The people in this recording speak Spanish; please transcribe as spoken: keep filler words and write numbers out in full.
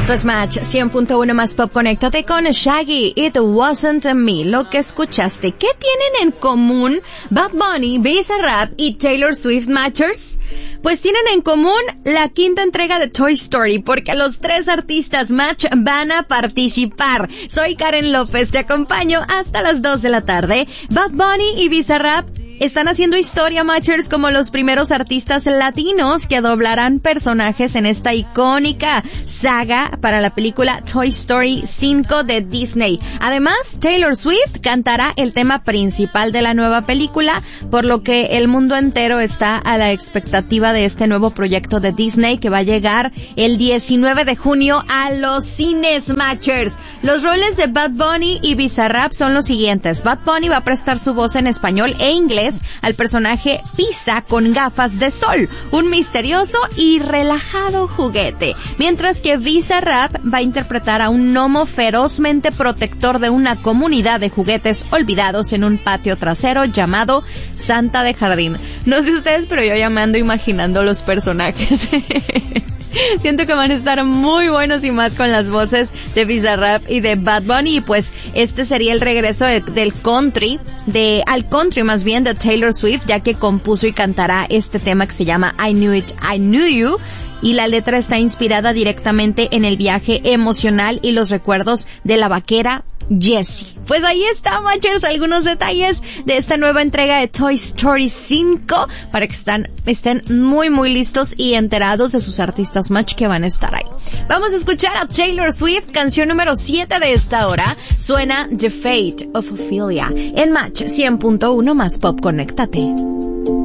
Esto es Match cien punto uno más Pop. Conéctate con Shaggy, It Wasn't Me. Lo que escuchaste. ¿Qué tienen en común Bad Bunny, Bizarrap y Taylor Swift, Matchers? Pues tienen en común la quinta entrega de Toy Story, porque los tres artistas Match van a participar. Soy Karen López, te acompaño hasta las dos de la tarde. Bad Bunny y Bizarrap están haciendo historia, Matchers, como los primeros artistas latinos que doblarán personajes en esta icónica saga para la película Toy Story cinco de Disney. Además, Taylor Swift cantará el tema principal de la nueva película, por lo que el mundo entero está a la expectativa de este nuevo proyecto de Disney que va a llegar el diecinueve de junio a los cines, Matchers. Los roles de Bad Bunny y Bizarrap son los siguientes. Bad Bunny va a prestar su voz en español e inglés al personaje Pisa con gafas de sol, un misterioso y relajado juguete, mientras que Bizarrap va a interpretar a un gnomo ferozmente protector de una comunidad de juguetes olvidados en un patio trasero llamado Santa de Jardín. No sé ustedes, pero yo ya me ando imaginando los personajes. Siento que van a estar muy buenos y más con las voces de Bizarrap y de Bad Bunny. Y pues este sería el regreso de, del country, de al country más bien de Taylor Swift, ya que compuso y cantará este tema que se llama I Knew It, I Knew You. Y la letra está inspirada directamente en el viaje emocional y los recuerdos de la vaquera Jessie. Pues ahí está, Matchers, algunos detalles de esta nueva entrega de Toy Story cinco para que están, estén muy muy listos y enterados de sus artistas Match que van a estar ahí. Vamos a escuchar a Taylor Swift, canción número siete de esta hora. Suena The Fate of Ophelia en Match cien punto uno más Pop. Conéctate.